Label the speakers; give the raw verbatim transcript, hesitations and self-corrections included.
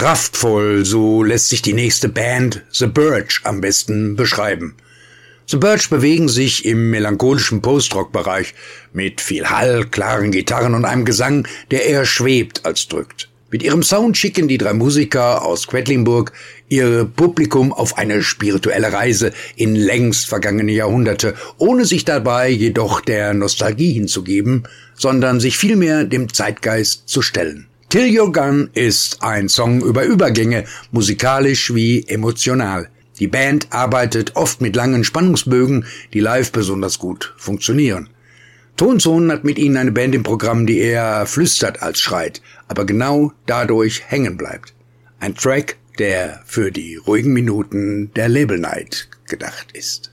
Speaker 1: Kraftvoll, so lässt sich die nächste Band The Birch am besten beschreiben. The Birch bewegen sich im melancholischen Post-Rock-Bereich mit viel Hall, klaren Gitarren und einem Gesang, der eher schwebt als drückt. Mit ihrem Sound schicken die drei Musiker aus Quedlinburg ihr Publikum auf eine spirituelle Reise in längst vergangene Jahrhunderte, ohne sich dabei jedoch der Nostalgie hinzugeben, sondern sich vielmehr dem Zeitgeist zu stellen. Till Your Gun ist ein Song über Übergänge, musikalisch wie emotional. Die Band arbeitet oft mit langen Spannungsbögen, die live besonders gut funktionieren. Tonzone hat mit ihnen eine Band im Programm, die eher flüstert als schreit, aber genau dadurch hängen bleibt. Ein Track, der für die ruhigen Minuten der Label Night gedacht ist.